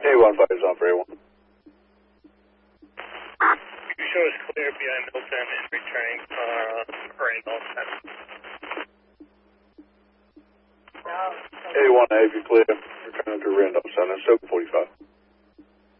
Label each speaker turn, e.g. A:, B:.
A: A15 is on for A1.
B: You show us clear behind Milton and returning Randolph Center.
A: A1A, if you're clear, returning to Randolph Center, 745.